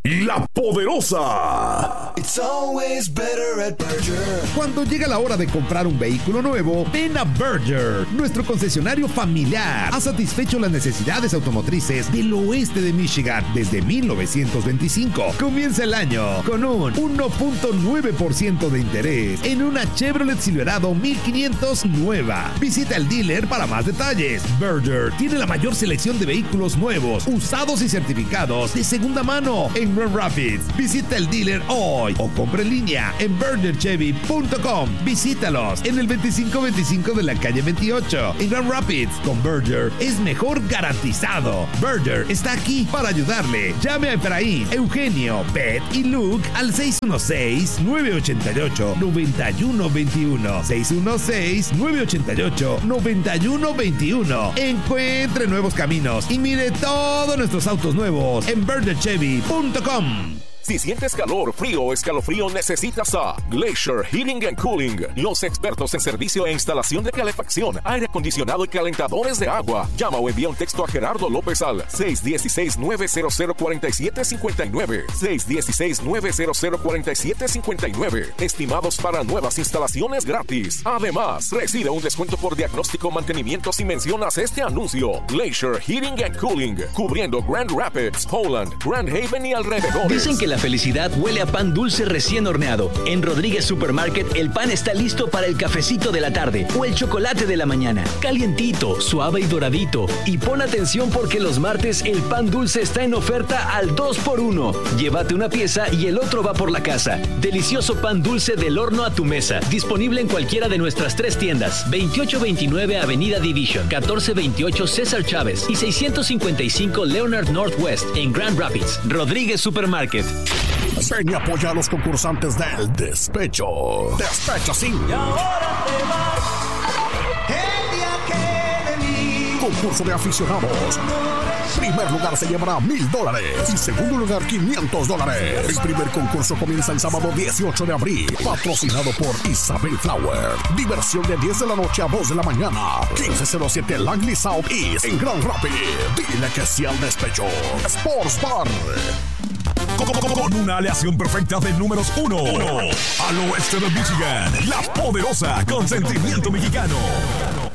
La Poderosa. It's always better at Berger. Cuando llega la hora de comprar un vehículo nuevo, ven a Berger, nuestro concesionario familiar. Ha satisfecho las necesidades automotrices del oeste de Michigan desde 1925. Comienza el año con un 1.9% de interés en una Chevrolet Silverado 1500 nueva. Visita el dealer para más detalles. Berger tiene la mayor selección de vehículos nuevos, usados y certificados de segunda mano en Grand Rapids. Visita el dealer hoy o compra en línea en bergerchevy.com. Visítalos en el 2525 de la calle 28 en Grand Rapids. Con Berger es mejor garantizado. Berger está aquí para ayudarle. Llame a Efraín, Eugenio, Beth y Luke al 616-988-9121. 616-988-9121. Encuentre nuevos caminos y mire todos nuestros autos nuevos en bergerchevy.com. Si sientes calor, frío o escalofrío, necesitas a Glacier Heating and Cooling, los expertos en servicio e instalación de calefacción, aire acondicionado y calentadores de agua. Llama o envía un texto a Gerardo López al 616-900-4759. 616-900-4759. Estimados para nuevas instalaciones gratis. Además, recibe un descuento por diagnóstico o mantenimiento si mencionas este anuncio. Glacier Heating and Cooling, cubriendo Grand Rapids, Holland, Grand Haven y alrededores. Dicen que la felicidad huele a pan dulce recién horneado. En Rodríguez Supermarket el pan está listo para el cafecito de la tarde o el chocolate de la mañana. Calientito, suave y doradito. Y pon atención porque los martes el pan dulce está en oferta al 2x1. Llévate una pieza y el otro va por la casa. Delicioso pan dulce del horno a tu mesa. Disponible en cualquiera de nuestras 3 tiendas. 2829 Avenida Division, 1428 César Chávez y 655 Leonard Northwest en Grand Rapids. Rodríguez Supermarket. Ven y apoya a los concursantes del Despecho. Despecho sí. Y ahora te vas el día que de mí. Concurso de aficionados. Primer lugar se llevará $1,000 y segundo lugar $500. El primer concurso comienza el sábado 18 de abril. Patrocinado por Isabel Flower. Diversión de 10 de la noche a 2 de la mañana. 1507 Langley South East en Grand Rapids. Dile que sí al Despecho. Sports Bar. Con una aleación perfecta de números 1 al oeste de Michigan, La Poderosa, con sentimiento mexicano.